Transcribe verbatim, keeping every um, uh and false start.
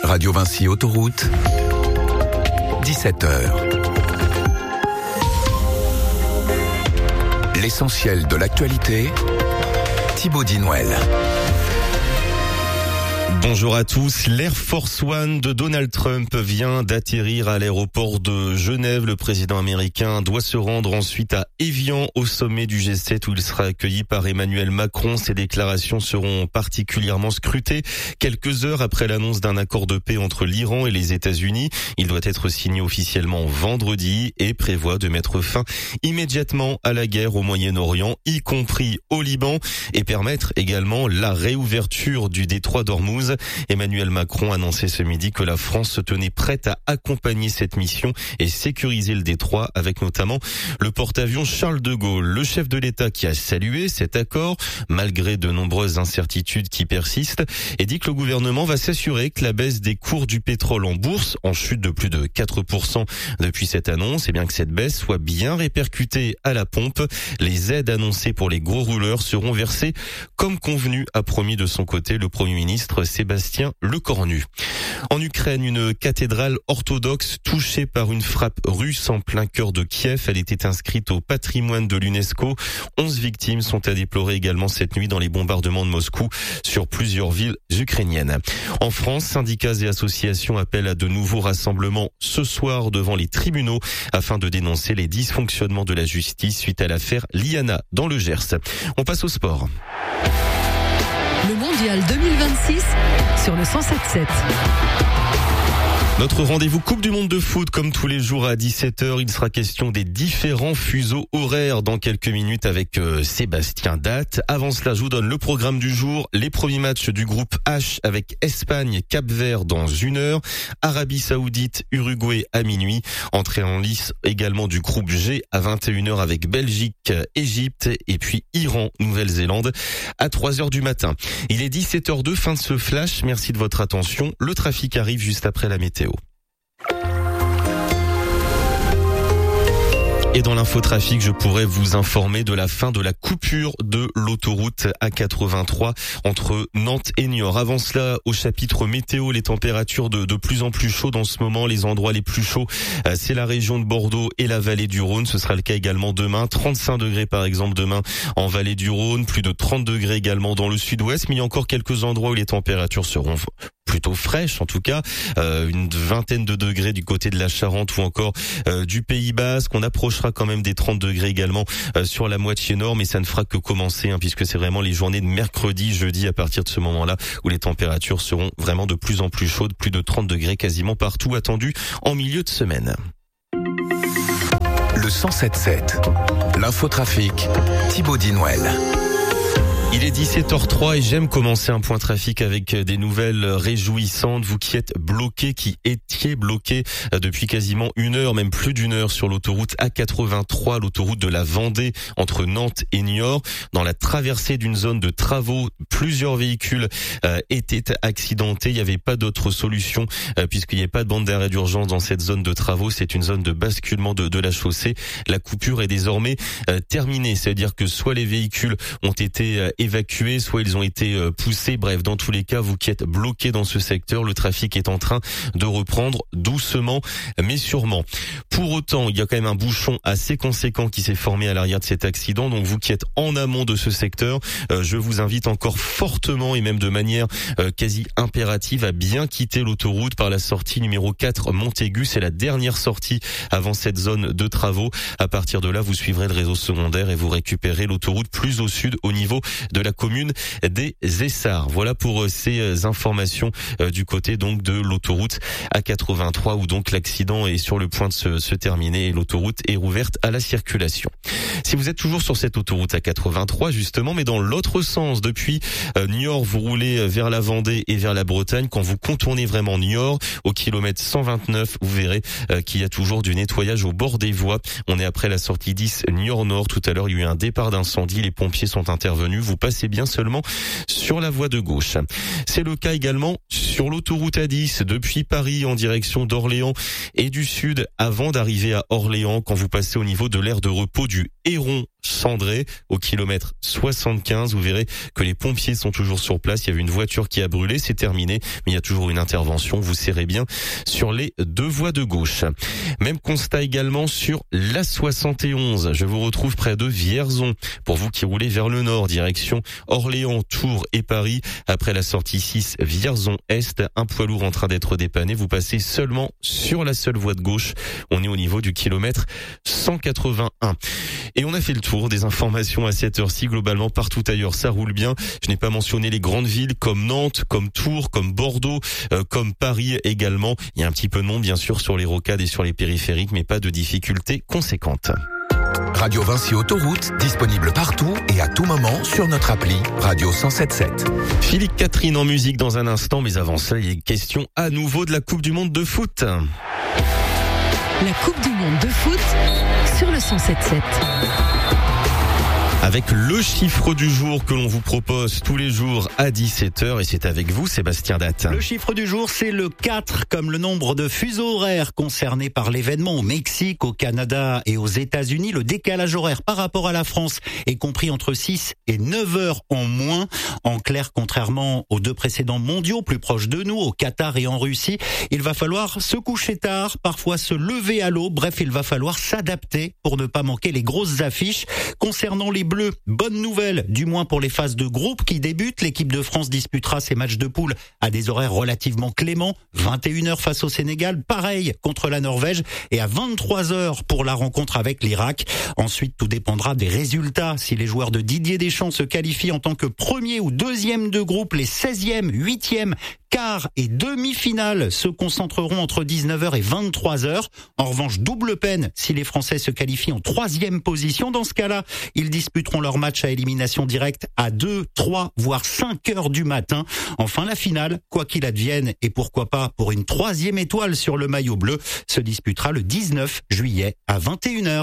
Radio Vinci Autoroute, dix-sept heures. L'essentiel de l'actualité, Thibaut Dinouel. Bonjour à tous. L'Air Force One de Donald Trump vient d'atterrir à l'aéroport de Genève. Le président américain doit se rendre ensuite à Évian au sommet du G sept où il sera accueilli par Emmanuel Macron. Ses déclarations seront particulièrement scrutées. Quelques heures après l'annonce d'un accord de paix entre l'Iran et les États-Unis, il doit être signé officiellement vendredi et prévoit de mettre fin immédiatement à la guerre au Moyen-Orient, y compris au Liban, et permettre également la réouverture du détroit d'Ormuz. Emmanuel Macron a annoncé ce midi que la France se tenait prête à accompagner cette mission et sécuriser le détroit avec notamment le porte-avions Charles de Gaulle. Le chef de l'État qui a salué cet accord malgré de nombreuses incertitudes qui persistent et dit que le gouvernement va s'assurer que la baisse des cours du pétrole en bourse, en chute de plus de quatre pour cent depuis cette annonce, et bien que cette baisse soit bien répercutée à la pompe. Les aides annoncées pour les gros rouleurs seront versées comme convenu, a promis de son côté le Premier ministre Sébastien Lecornu. En Ukraine, une cathédrale orthodoxe touchée par une frappe russe en plein cœur de Kiev. Elle était inscrite au patrimoine de l'UNESCO. Onze victimes sont à déplorer également cette nuit dans les bombardements de Moscou sur plusieurs villes ukrainiennes. En France, syndicats et associations appellent à de nouveaux rassemblements ce soir devant les tribunaux afin de dénoncer les dysfonctionnements de la justice suite à l'affaire Liana dans le Gers. On passe au sport. Le mondial deux mille vingt-six sur le cent sept sept. Notre rendez-vous Coupe du Monde de foot, comme tous les jours à dix-sept heures, il sera question des différents fuseaux horaires dans quelques minutes avec euh, Sébastien Datte. Avant cela, je vous donne le programme du jour, les premiers matchs du groupe H avec Espagne, Cap-Vert dans une heure, Arabie Saoudite, Uruguay à minuit, entrée en lice également du groupe G à vingt et une heures avec Belgique, Égypte et puis Iran, Nouvelle-Zélande à trois heures du matin. Il est dix-sept heures deux, fin de ce flash, merci de votre attention. Le trafic arrive juste après la météo. Et dans l'infotrafic, je pourrais vous informer de la fin de la coupure de l'autoroute A quatre-vingt-trois entre Nantes et Niort. Avant cela, au chapitre météo, les températures de, de plus en plus chaudes en ce moment. Les endroits les plus chauds, c'est la région de Bordeaux et la vallée du Rhône. Ce sera le cas également demain. trente-cinq degrés par exemple demain en vallée du Rhône. Plus de trente degrés également dans le sud-ouest. Mais il y a encore quelques endroits où les températures seront plutôt fraîche en tout cas, euh, une vingtaine de degrés du côté de la Charente ou encore euh, du Pays Basque. On approchera quand même des trente degrés également euh, sur la moitié nord, mais ça ne fera que commencer hein, puisque c'est vraiment les journées de mercredi, jeudi à partir de ce moment-là où les températures seront vraiment de plus en plus chaudes, plus de trente degrés quasiment partout attendus en milieu de semaine. Le cent sept sept, l'infotrafic, Thibaut Dinouel. Il est dix-sept heures trois et j'aime commencer un point trafic avec des nouvelles réjouissantes. Vous qui êtes bloqués, qui étiez bloqués depuis quasiment une heure, même plus d'une heure sur l'autoroute A quatre-vingt-trois, l'autoroute de la Vendée entre Nantes et Niort. Dans la traversée d'une zone de travaux, plusieurs véhicules euh, étaient accidentés. Il n'y avait pas d'autre solution euh, puisqu'il n'y avait pas de bande d'arrêt d'urgence dans cette zone de travaux. C'est une zone de basculement de, de la chaussée. La coupure est désormais euh, terminée. C'est-à-dire que soit les véhicules ont été euh, évacués, soit ils ont été poussés. Bref, dans tous les cas, vous qui êtes bloqués dans ce secteur, le trafic est en train de reprendre doucement, mais sûrement. Pour autant, il y a quand même un bouchon assez conséquent qui s'est formé à l'arrière de cet accident. Donc, vous qui êtes en amont de ce secteur, euh, je vous invite encore fortement et même de manière euh, quasi impérative à bien quitter l'autoroute par la sortie numéro quatre Montaigu. C'est la dernière sortie avant cette zone de travaux. À partir de là, vous suivrez le réseau secondaire et vous récupérez l'autoroute plus au sud au niveau de la commune des Essarts. Voilà pour ces informations du côté donc de l'autoroute A quatre-vingt-trois où donc l'accident est sur le point de se, se terminer et l'autoroute est rouverte à la circulation. Si vous êtes toujours sur cette autoroute A quatre-vingt-trois justement, mais dans l'autre sens, depuis euh, Niort, vous roulez vers la Vendée et vers la Bretagne. Quand vous contournez vraiment Niort, au kilomètre cent vingt-neuf, vous verrez euh, qu'il y a toujours du nettoyage au bord des voies. On est après la sortie dix Niort-Nord. Tout à l'heure, il y a eu un départ d'incendie. Les pompiers sont intervenus. Vous passez bien seulement sur la voie de gauche. C'est le cas également sur l'autoroute A dix depuis Paris en direction d'Orléans et du sud avant d'arriver à Orléans quand vous passez au niveau de l'aire de repos du Héron Cendré, au kilomètre soixante-quinze. Vous verrez que les pompiers sont toujours sur place. Il y avait une voiture qui a brûlé, c'est terminé, mais il y a toujours une intervention. Vous serrez bien sur les deux voies de gauche. Même constat également sur l'A soixante et onze. Je vous retrouve près de Vierzon. Pour vous qui roulez vers le nord, direction Orléans, Tours et Paris. Après la sortie six Vierzon-Est, un poids lourd en train d'être dépanné. Vous passez seulement sur la seule voie de gauche. On est au niveau du kilomètre cent quatre-vingt-un. Et on a fait le tour des informations à cette heure-ci. Globalement, partout ailleurs, ça roule bien. Je n'ai pas mentionné les grandes villes comme Nantes, comme Tours, comme Bordeaux, euh, comme Paris également. Il y a un petit peu de monde, bien sûr, sur les rocades et sur les périphériques, mais pas de difficultés conséquentes. Radio Vinci Autoroute, disponible partout et à tout moment sur notre appli Radio cent sept sept. Philippe Catherine en musique dans un instant, mais avant ça, il est question à nouveau de la Coupe du Monde de foot. La Coupe du Monde de foot sur le cent sept sept. Avec le chiffre du jour que l'on vous propose tous les jours à dix-sept heures, et c'est avec vous, Sébastien Datte. Le chiffre du jour, c'est le quatre, comme le nombre de fuseaux horaires concernés par l'événement au Mexique, au Canada et aux États-Unis. Le décalage horaire par rapport à la France est compris entre six et neuf heures en moins. En clair, contrairement aux deux précédents mondiaux plus proches de nous, au Qatar et en Russie, il va falloir se coucher tard, parfois se lever à l'aube. Bref, il va falloir s'adapter pour ne pas manquer les grosses affiches. Concernant les Bleus, bonne nouvelle, du moins pour les phases de groupe qui débutent. L'équipe de France disputera ses matchs de poule à des horaires relativement cléments. vingt et une heures face au Sénégal, pareil contre la Norvège, et à vingt-trois heures pour la rencontre avec l'Irak. Ensuite, tout dépendra des résultats. Si les joueurs de Didier Deschamps se qualifient en tant que premier ou deuxième de groupe, les seizième, huitième, quart et demi-finale se concentreront entre dix-neuf heures et vingt-trois heures. En revanche, double peine si les Français se qualifient en troisième position. Dans ce cas-là, ils disputeront leur match à élimination directe à deux, trois, voire cinq heures du matin. Enfin, la finale, quoi qu'il advienne, et pourquoi pas pour une troisième étoile sur le maillot bleu, se disputera le dix-neuf juillet à vingt et une heures.